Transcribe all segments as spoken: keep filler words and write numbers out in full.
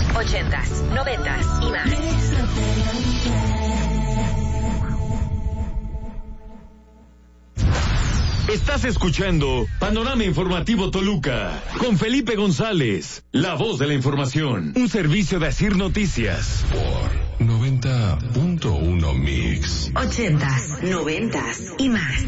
ochentas, noventas y más. Estás escuchando Panorama Informativo Toluca con Felipe González, la voz de la información, un servicio de Asir Noticias por noventa punto uno Mix. Ochentas, noventas y más.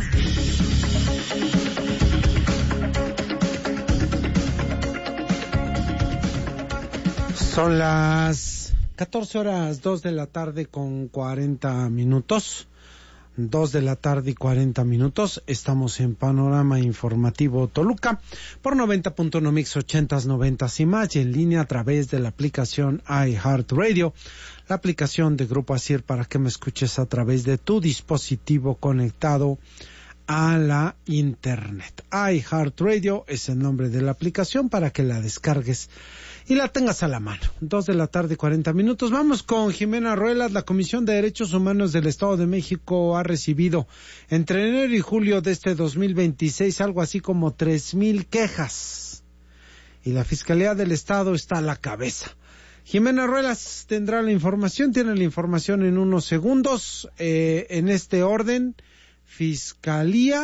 Son las catorce horas, dos de la tarde con cuarenta minutos. Dos de la tarde y cuarenta minutos. Estamos en Panorama Informativo Toluca por noventa punto uno Mix, ochentas, noventas y más, y en línea a través de la aplicación iHeartRadio, la aplicación de Grupo Asir para que me escuches a través de tu dispositivo conectado a la internet. iHeartRadio es el nombre de la aplicación para que la descargues y la tengas a la mano. Dos de la tarde, cuarenta minutos. Vamos con Jimena Ruelas. La Comisión de Derechos Humanos del Estado de México ha recibido entre enero y julio de este dos mil veintiséis algo así como tres mil quejas. Y la Fiscalía del Estado está a la cabeza. Jimena Ruelas tendrá la información, tiene la información en unos segundos. Eh, en este orden, Fiscalía,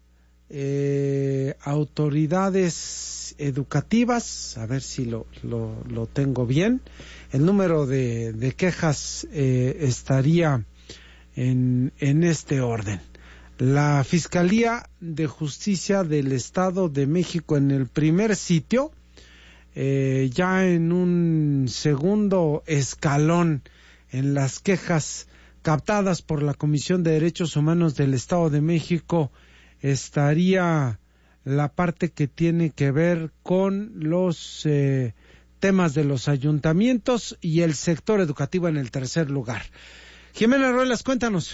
eh, autoridades educativas, a ver si lo, lo, lo tengo bien. El número de, de quejas eh, estaría en, en este orden. La Fiscalía de Justicia del Estado de México en el primer sitio, eh, ya en un segundo escalón en las quejas captadas por la Comisión de Derechos Humanos del Estado de México, estaría la parte que tiene que ver con los eh, temas de los ayuntamientos y el sector educativo en el tercer lugar. Jimena Ruelas, cuéntanos.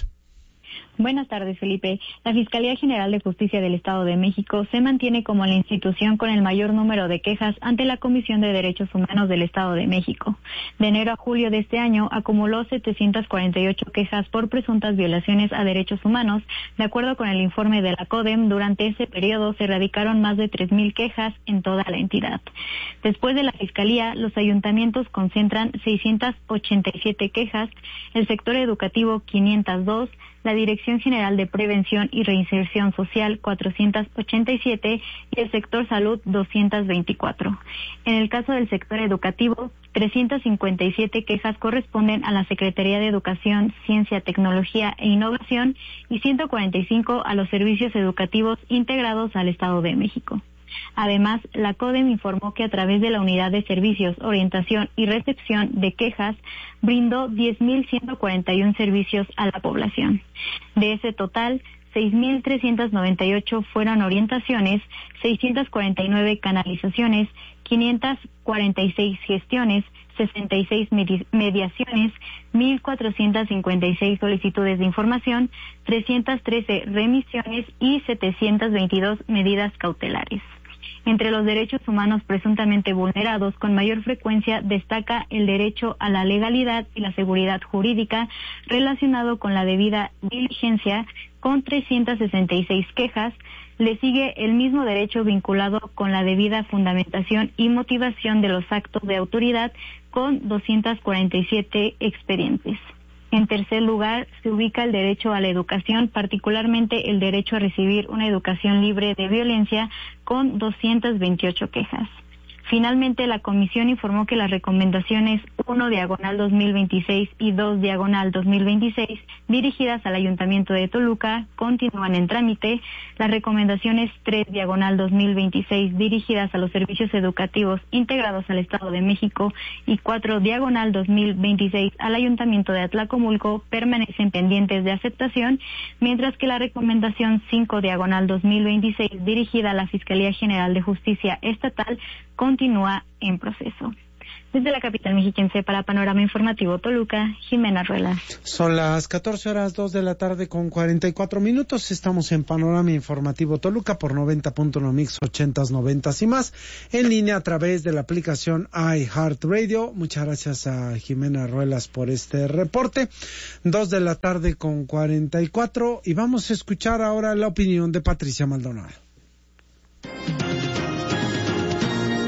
Buenas tardes, Felipe. La Fiscalía General de Justicia del Estado de México se mantiene como la institución con el mayor número de quejas ante la Comisión de Derechos Humanos del Estado de México. De enero a julio de este año acumuló setecientas cuarenta y ocho quejas por presuntas violaciones a derechos humanos. De acuerdo con el informe de la CODEM, durante ese periodo se radicaron más de tres mil quejas en toda la entidad. Después de la Fiscalía, los ayuntamientos concentran seiscientas ochenta y siete quejas, el sector educativo quinientas dos, la Dirección General de Prevención y Reinserción Social cuatrocientas ochenta y siete y el sector salud doscientas veinticuatro. En el caso del sector educativo, trescientas cincuenta y siete quejas corresponden a la Secretaría de Educación, Ciencia, Tecnología e Innovación y ciento cuarenta y cinco a los servicios educativos integrados al Estado de México. Además, la CODEM informó que a través de la Unidad de Servicios, Orientación y Recepción de Quejas, brindó diez mil ciento cuarenta y uno servicios a la población. De ese total, seis mil trescientas noventa y ocho fueron orientaciones, seiscientas cuarenta y nueve canalizaciones, quinientas cuarenta y seis gestiones, sesenta y seis mediaciones, mil cuatrocientas cincuenta y seis solicitudes de información, trescientas trece remisiones y setecientas veintidós medidas cautelares. Entre los derechos humanos presuntamente vulnerados, con mayor frecuencia destaca el derecho a la legalidad y la seguridad jurídica relacionado con la debida diligencia, con trescientas sesenta y seis quejas. Le sigue el mismo derecho vinculado con la debida fundamentación y motivación de los actos de autoridad, con doscientos cuarenta y siete expedientes. En tercer lugar, se ubica el derecho a la educación, particularmente el derecho a recibir una educación libre de violencia, con doscientas veintiocho quejas. Finalmente, la comisión informó que las recomendaciones uno diagonal dos mil veintiséis y dos diagonal dos mil veintiséis dirigidas al Ayuntamiento de Toluca continúan en trámite. Las recomendaciones tres diagonal dos mil veintiséis dirigidas a los servicios educativos integrados al Estado de México y cuatro diagonal dos mil veintiséis al Ayuntamiento de Atlacomulco permanecen pendientes de aceptación, mientras que la recomendación cinco diagonal dos mil veintiséis dirigida a la Fiscalía General de Justicia Estatal continúa en proceso. Desde la capital mexiquense para Panorama Informativo Toluca, Jimena Ruelas. Son las catorce horas, dos de la tarde con cuarenta y cuatro minutos. Estamos en Panorama Informativo Toluca por noventa punto uno Mix, ochentas, noventas y más, en línea a través de la aplicación iHeartRadio. Muchas gracias a Jimena Ruelas por este reporte. Dos de la tarde con cuarenta y cuatro, y vamos a escuchar ahora la opinión de Patricia Maldonado.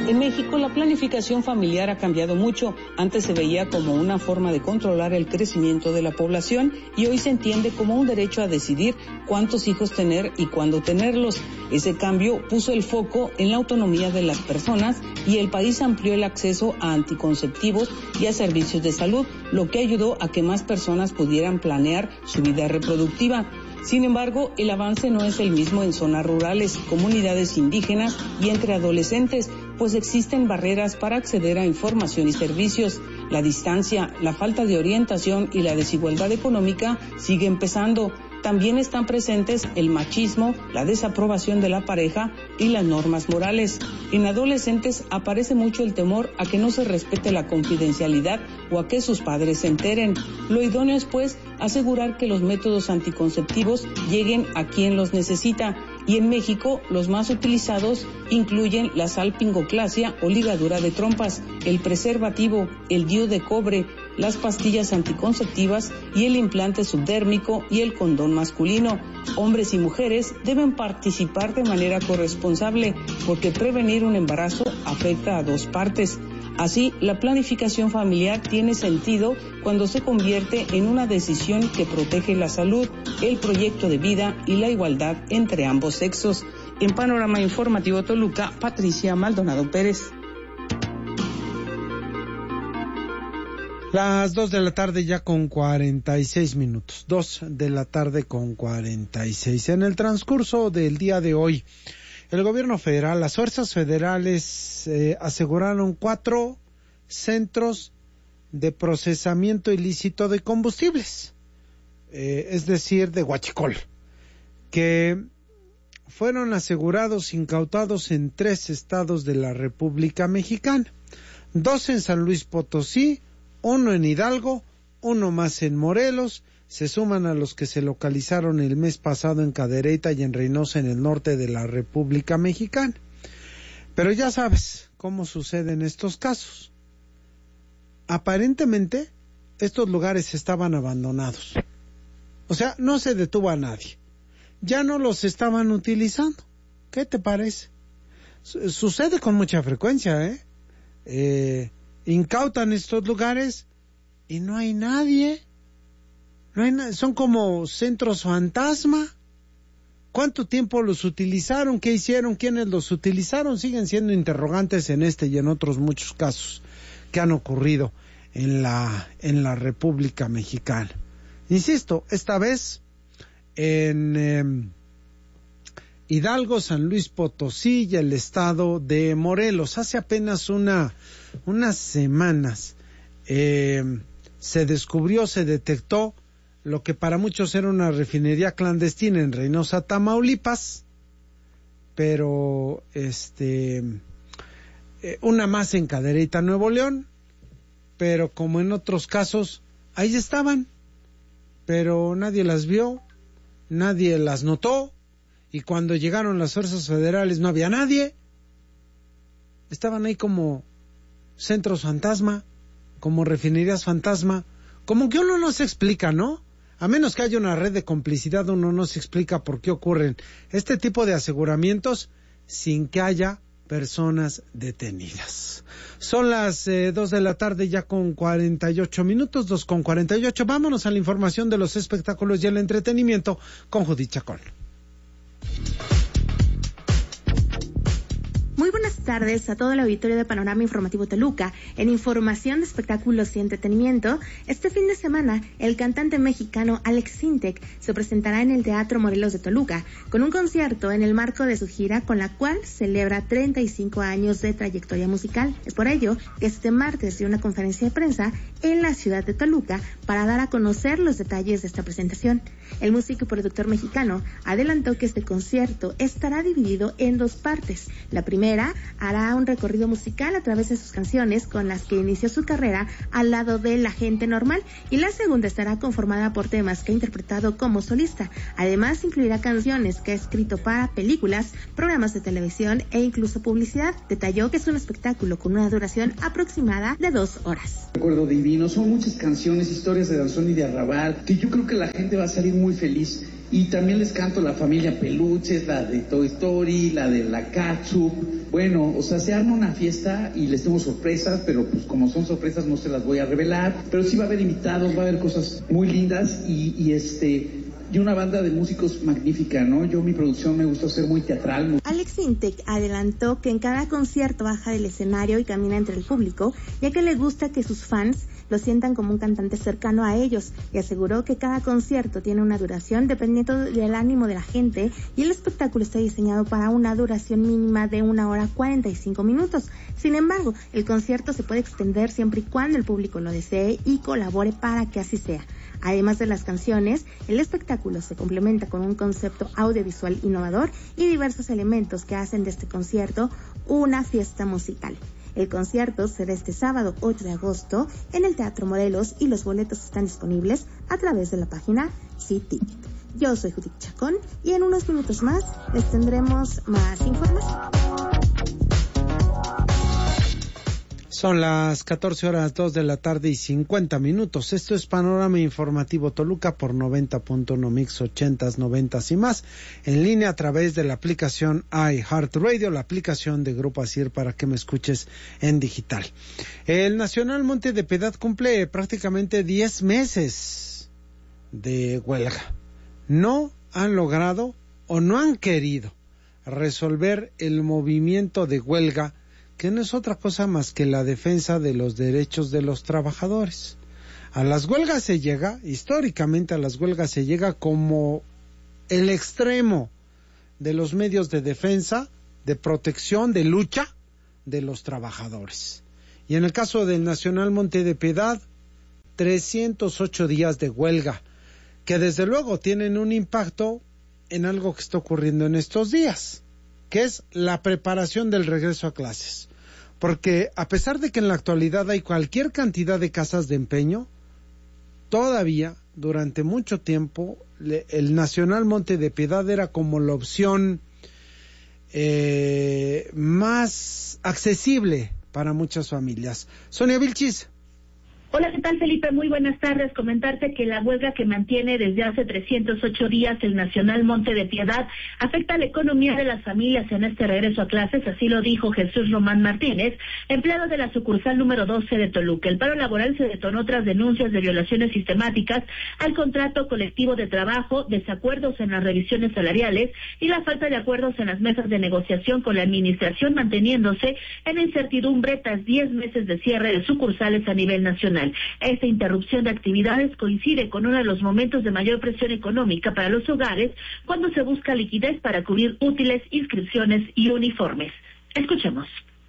En México, la planificación familiar ha cambiado mucho. Antes se veía como una forma de controlar el crecimiento de la población y hoy se entiende como un derecho a decidir cuántos hijos tener y cuándo tenerlos. Ese cambio puso el foco en la autonomía de las personas y el país amplió el acceso a anticonceptivos y a servicios de salud, lo que ayudó a que más personas pudieran planear su vida reproductiva. Sin embargo, el avance no es el mismo en zonas rurales, comunidades indígenas y entre adolescentes, pues existen barreras para acceder a información y servicios. La distancia, la falta de orientación y la desigualdad económica siguen pesando. También están presentes el machismo, la desaprobación de la pareja y las normas morales. En adolescentes aparece mucho el temor a que no se respete la confidencialidad o a que sus padres se enteren. Lo idóneo es, pues, asegurar que los métodos anticonceptivos lleguen a quien los necesita. Y en México, los más utilizados incluyen la salpingoclasia o ligadura de trompas, el preservativo, el D I U de cobre, las pastillas anticonceptivas y el implante subdérmico y el condón masculino. Hombres y mujeres deben participar de manera corresponsable porque prevenir un embarazo afecta a dos partes. Así, la planificación familiar tiene sentido cuando se convierte en una decisión que protege la salud, el proyecto de vida y la igualdad entre ambos sexos. En Panorama Informativo Toluca, Patricia Maldonado Pérez. Las dos de la tarde ya con cuarenta y seis minutos. Dos de la tarde con cuarenta y seis. En el transcurso del día de hoy, el gobierno federal, las fuerzas federales eh, aseguraron cuatro centros de procesamiento ilícito de combustibles, eh, es decir, de huachicol, que fueron asegurados, incautados en tres estados de la República Mexicana, dos en San Luis Potosí, uno en Hidalgo, uno más en Morelos. Se suman a los que se localizaron el mes pasado en Cadereyta y en Reynosa, en el norte de la República Mexicana. Pero ya sabes cómo suceden estos casos. Aparentemente, estos lugares estaban abandonados. O sea, no se detuvo a nadie. Ya no los estaban utilizando. ¿Qué te parece? Su- sucede con mucha frecuencia, ¿eh? Eh... Incautan estos lugares y no hay nadie, no hay na- son como centros fantasma. ¿Cuánto tiempo los utilizaron? ¿Qué hicieron? ¿Quiénes los utilizaron? Siguen siendo interrogantes en este y en otros muchos casos que han ocurrido en la en la República Mexicana. Insisto, esta vez en eh, Hidalgo, San Luis Potosí y el estado de Morelos. Hace apenas una unas semanas eh, se descubrió, se detectó lo que para muchos era una refinería clandestina en Reynosa, Tamaulipas, pero este eh, una más en Cadereyta, Nuevo León, pero como en otros casos, ahí estaban, pero nadie las vio, nadie las notó, y cuando llegaron las fuerzas federales no había nadie. Estaban ahí como centros fantasma, como refinerías fantasma, como que uno no se explica, ¿no? A menos que haya una red de complicidad, uno no se explica por qué ocurren este tipo de aseguramientos sin que haya personas detenidas. Son las eh, dos de la tarde ya con cuarenta y ocho minutos, dos con cuarenta y ocho. Vámonos a la información de los espectáculos y el entretenimiento con Judith Chacón. Muy buenas tardes a todo el auditorio de Panorama Informativo Toluca. En información de espectáculos y entretenimiento, este fin de semana el cantante mexicano Alex Sintek se presentará en el Teatro Morelos de Toluca con un concierto en el marco de su gira con la cual celebra treinta y cinco años de trayectoria musical. Es por ello que este martes dio una conferencia de prensa en la ciudad de Toluca para dar a conocer los detalles de esta presentación. El músico y productor mexicano adelantó que este concierto estará dividido en dos partes. La primera hará un recorrido musical a través de sus canciones con las que inició su carrera al lado de La Gente Normal, y la segunda estará conformada por temas que ha interpretado como solista. Además, incluirá canciones que ha escrito para películas, programas de televisión e incluso publicidad. Detalló que es un espectáculo con una duración aproximada de dos horas. Recuerdo divino, son muchas canciones, historias de danzón y de arrabal, que yo creo que la gente va a salir muy feliz. Y también les canto La Familia Peluches, la de Toy Story, la de la Ketchup. Bueno, o sea, se arma una fiesta y les tengo sorpresas, pero pues como son sorpresas no se las voy a revelar. Pero sí va a haber invitados, va a haber cosas muy lindas y, y este... y una banda de músicos magnífica, ¿no? Yo, mi producción me gusta ser muy teatral. Muy... Alex Intec adelantó que en cada concierto baja del escenario y camina entre el público, ya que le gusta que sus fans lo sientan como un cantante cercano a ellos, y aseguró que cada concierto tiene una duración dependiendo del ánimo de la gente, y el espectáculo está diseñado para una duración mínima de una hora cuarenta y cinco minutos. Sin embargo, el concierto se puede extender siempre y cuando el público lo desee y colabore para que así sea. Además de las canciones, el espectáculo se complementa con un concepto audiovisual innovador y diversos elementos que hacen de este concierto una fiesta musical. El concierto será este sábado ocho de agosto en el Teatro Morelos y los boletos están disponibles a través de la página C-Ticket. Yo soy Judith Chacón y en unos minutos más les tendremos más información. Son las catorce horas dos de la tarde y cincuenta minutos. Esto es Panorama Informativo Toluca por noventa punto uno Mix, ochentas, noventas y más. En línea a través de la aplicación iHeartRadio, la aplicación de Grupo Asir para que me escuches en digital. El Nacional Monte de Piedad cumple prácticamente diez meses de huelga. No han logrado o no han querido resolver el movimiento de huelga, que no es otra cosa más que la defensa de los derechos de los trabajadores. A las huelgas se llega, históricamente a las huelgas se llega como el extremo de los medios de defensa, de protección, de lucha de los trabajadores. Y en el caso del Nacional Monte de Piedad, trescientos ocho días de huelga, que desde luego tienen un impacto en algo que está ocurriendo en estos días, que es la preparación del regreso a clases. Porque a pesar de que en la actualidad hay cualquier cantidad de casas de empeño, todavía durante mucho tiempo le, el Nacional Monte de Piedad era como la opción eh, más accesible para muchas familias. Sonia Vilchis. Hola, ¿qué tal, Felipe? Muy buenas tardes. Comentarte que la huelga que mantiene desde hace trescientos ocho días el Nacional Monte de Piedad afecta a la economía de las familias en este regreso a clases, así lo dijo Jesús Román Martínez, empleado de la sucursal número doce de Toluca. El paro laboral se detonó tras denuncias de violaciones sistemáticas al contrato colectivo de trabajo, desacuerdos en las revisiones salariales y la falta de acuerdos en las mesas de negociación con la administración, manteniéndose en incertidumbre tras diez meses de cierre de sucursales a nivel nacional. Esta interrupción de actividades coincide con uno de los momentos de mayor presión económica para los hogares, cuando se busca liquidez para cubrir útiles, inscripciones y uniformes. Escuchemos.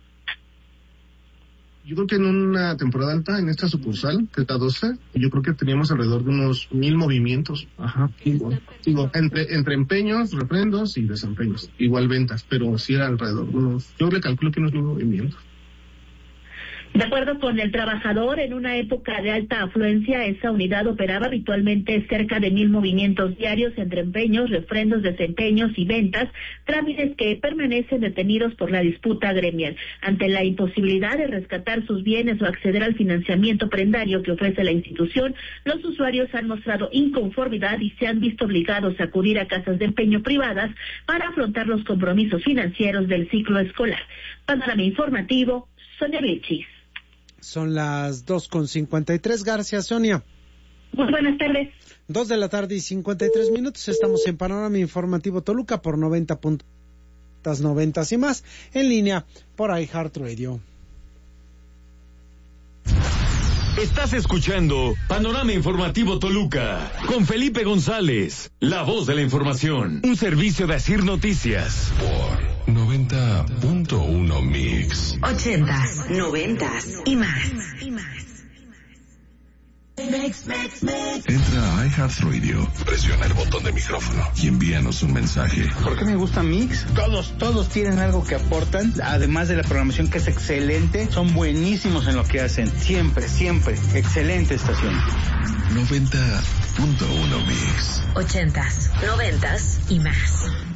Yo creo que en una temporada alta, en esta sucursal, que es la doce, yo creo que teníamos alrededor de unos mil movimientos. Ajá. Igual, igual, entre, entre empeños, refrendos y desempeños. Igual ventas, pero sí era alrededor de unos, yo le calculo que unos mil movimientos. De acuerdo con el trabajador, en una época de alta afluencia, esa unidad operaba habitualmente cerca de mil movimientos diarios entre empeños, refrendos, desempeños y ventas, trámites que permanecen detenidos por la disputa gremial. Ante la imposibilidad de rescatar sus bienes o acceder al financiamiento prendario que ofrece la institución, los usuarios han mostrado inconformidad y se han visto obligados a acudir a casas de empeño privadas para afrontar los compromisos financieros del ciclo escolar. Panorama Informativo, Sonia Vilchis. Son las dos con cincuenta y tres. Gracias, Sonia. Muy buenas tardes. Dos de la tarde y cincuenta y tres minutos. Estamos en Panorama Informativo Toluca por noventa punto noventa y más. En línea por iHeartRadio. Estás escuchando Panorama Informativo Toluca con Felipe González, la voz de la información. Un servicio de Asir Noticias. Por noventa punto uno Mix. Ochentas, noventas y más. Y más. Entra a iHeartRadio, presiona el botón de micrófono y envíanos un mensaje. ¿Por qué me gusta Mix? Todos, todos tienen algo que aportan, además de la programación que es excelente, son buenísimos en lo que hacen. Siempre, siempre, excelente estación. noventa punto uno Mix. Ochentas, noventas y más.